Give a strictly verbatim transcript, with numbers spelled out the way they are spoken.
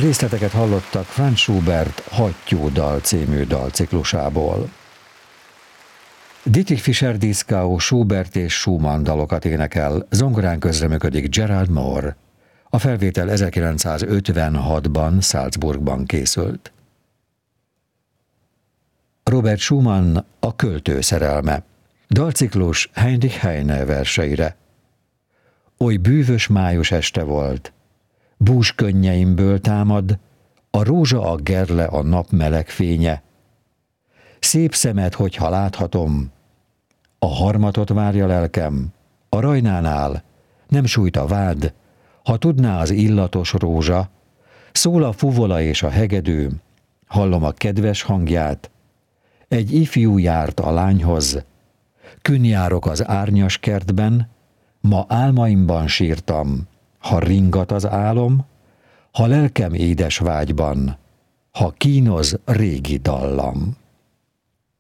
Részleteket hallottak Franz Schubert Hattyú dal című dalciklusából. Dietrich Fischer-Dieskau Schubert és Schumann dalokat énekel, zongorán közreműködik Gerald Moore. A felvétel ezerkilencszázötvenhatban Salzburgban készült. Robert Schumann A költő szerelme. Dalciklus Heinrich Heine verseire. Oly bűvös május este volt, bús könnyeimből támad, a rózsa a gerle a nap meleg fénye. Szép szemed, hogyha láthatom, a harmatot várja lelkem, a rajnánál nem sújt a vád, ha tudná az illatos rózsa, szól a fuvola és a hegedű, hallom a kedves hangját, egy ifjú járt a lányhoz, künn járok az árnyas kertben, ma álmaimban sírtam, ha ringat az álom, ha lelkem édes vágyban, ha kínoz régi dallam.